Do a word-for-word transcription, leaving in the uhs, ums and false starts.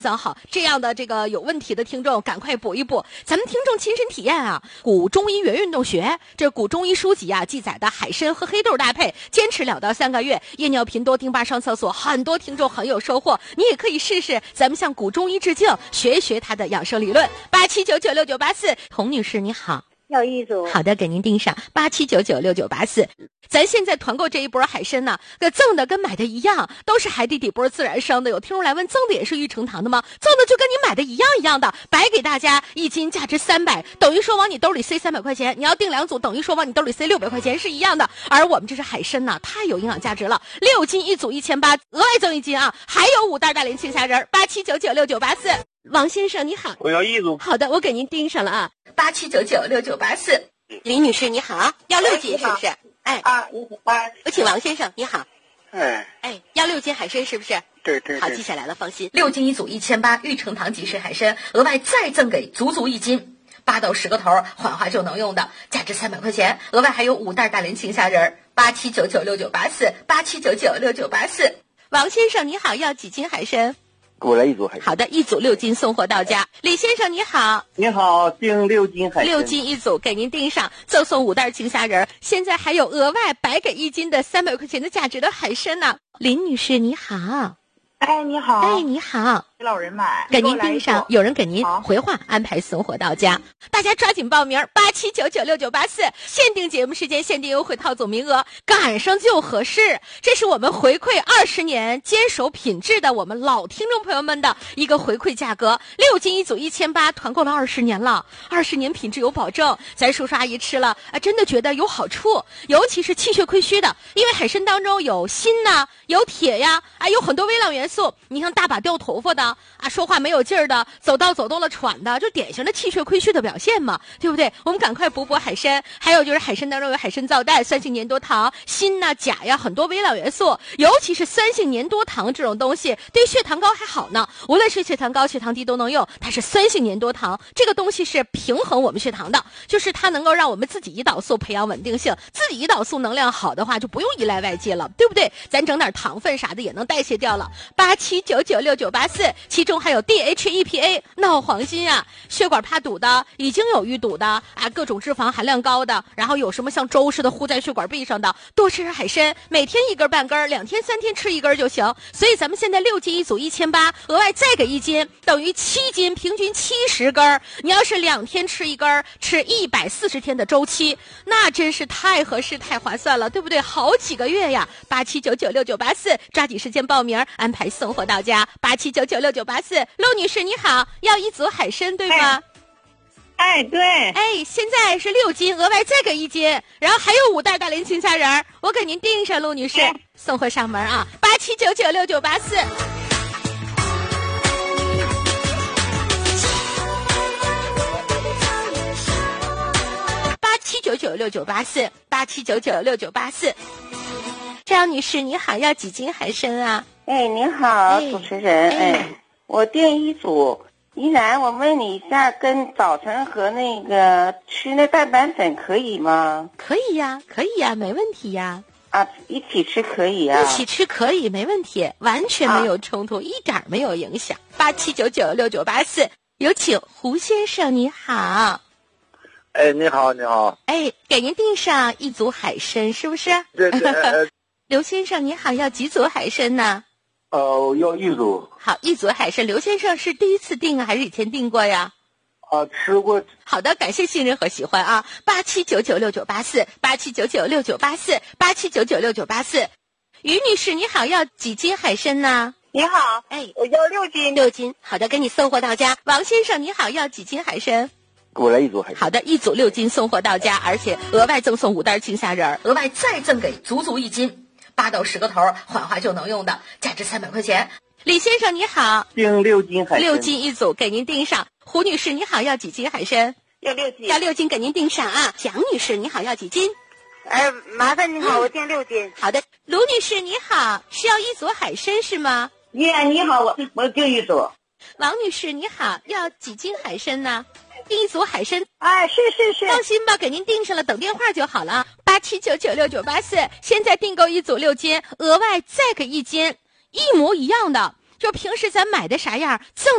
早好，这样的这个有问题的听众赶快补一补。咱们听众亲身体验啊，古中医原运动学，这古中医书籍啊记载的海参和黑豆搭配，坚持两到三个月，夜尿频多，丁巴上厕所，很多听众很有收获。你也可以试试，咱们向古中医致敬，学一学他的养生理论。八七九九六九八四，洪女士你好。 要一组， 好的，给您订上八七九九六九八四。咱现在团购这一波海参呢，赠的跟买的一样，都是海底底波自然生的。有听众来问，赠的也是玉成堂的吗？赠的就跟你买的一样一样的，白给大家一斤，价值三百，等于说往你兜里塞三百块钱。你要订两组，等于说往你兜里塞六百块钱，是一样的。而我们这是海参呢，太有营养价值了，六斤一组一千八，额外赠一斤啊，还有五袋大连青虾仁，八七九九六九八四。王先生你好， 我要一组。 好的，我给您订上了啊，八七九九六九八四。李女士你好，要六斤是不是？哎啊，你好， 我请王先生你好。 哎哎，要六斤海参是不是？ 对对对。 好，记下来了，放心。六斤一组一千八，玉成堂即食海参，额外再赠给足足一斤，八到十个头，缓化就能用的，价值三百块钱，额外还有五袋大连青虾仁。八七九九六九八四，八七九九六九八四。王先生你好，要几斤海参？ 给我来一组海参。 好的，一组六斤送货到家。李先生你好， 你好，订六斤海参。 六斤一组，给您订上，赠送五袋青虾仁，现在还有额外白给一斤的三百块钱的价值的海参呢。林女士你好。 哎，你好， 哎，你好， 给老人买， 给您订上，有人给您回话安排送货到家，大家抓紧报名，八七九九六九八四，限定节目时间，限定优惠套组名额，赶上就合适。这是我们回馈二十年坚守品质的我们老听众朋友们的一个回馈价格，六斤一组一千八，团购了二十年了，二十年品质有保证，咱叔叔阿姨吃了啊，真的觉得有好处，尤其是气血亏虚的，因为海参当中有锌呐、啊，有铁呀，啊，有很多微量元素。你像大把掉头发的啊，说话没有劲儿的，走道走多了喘的，就典型的气血亏虚的表现嘛，对不对？我们赶快补补海参，还有就是海参当中有海参皂苷、酸性粘多糖、锌呐、钾呀，很多微量元素，尤其是酸性粘多糖这种东西，对血糖高还好呢。无论是血糖高、血糖低都能用，它是酸性粘多糖，这个东西是平衡我们血糖的，就是它能够让我们自己胰岛素培养稳定性，自己胰岛素能量好的话，就不用依赖外界了，对不对？咱整点糖分啥的也能代谢掉了。八七九九六九八四，其中还有 D H E P A 闹黄金啊，血管怕堵的，已经有淤堵的啊，各种脂肪含量高的，然后有什么像粥似的糊在血管壁上的，多吃点海参，每天一根半根，两天三天吃一根就行。所以咱们现在六斤一组一千八，额外再给一斤，等于七斤，平均七十根。你要是两天吃一根，吃一百四十天的周期，那真是太合适太划算了，对不对？好几个月呀。八七九九六九八四，抓紧时间报名，安排送货到家。八七九九六九八四，陆女士你好，要一组海参对吗？ 哎，哎对， 哎，现在是六斤，额外再给一斤，然后还有五袋大连青虾仁，我给您订上，陆女士，哎、送货上门啊！八七九九六九八四。八七九九六九八四，八七九九六九八四。赵女士你好，要几斤海参啊？ 哎，你好，主持人，哎，哎我订一组。依然，我问你一下，跟早晨和那个吃那蛋白粉可以吗？ 可以呀，可以呀，没问题呀。 啊，一起吃可以啊？ 一起吃可以，没问题，完全没有冲突，啊、一点没有影响。八七九九六九八四，有请胡先生，你好。 哎，你好，你好。 哎，给您订上一组海参，是不是？ 对对。呃、 刘先生，你好，要几组海参呢？ 呃，要一组。 好，一组海参。刘先生是第一次订啊，还是以前订过呀？ 啊，吃过。 好的，感谢信任和喜欢啊！八七九九六九八四，八七九九六九八四，八七九九六九八四。于女士，你好，要几斤海参呢？ 你好， 哎， 我要六斤。 六斤，好的，给你送货到家。王先生，你好，要几斤海参？ 给我来一组海参。 好的，一组六斤送货到家，而且额外赠送五袋青虾仁，额外再赠给足足一斤。八到十个头，缓化就能用的，价值三百块钱。李先生你好， 订六斤海参， 六斤一组，给您订上。胡女士你好，要几斤海参？ 要六斤， 要六斤，给您订上啊。蒋女士你好，要几斤？ 哎，麻烦你好，我订六斤。 好的，卢女士你好，是要一组海参是吗？ 耶，你好，我我订一组。 王女士你好，要几斤海参呢？订一组海参。 哎，是是是， 放心吧，给您订上了，等电话就好了。八七九九六九八四，现在订购一组六斤，额外再给一斤，一模一样的， 就平时咱买的啥样，赠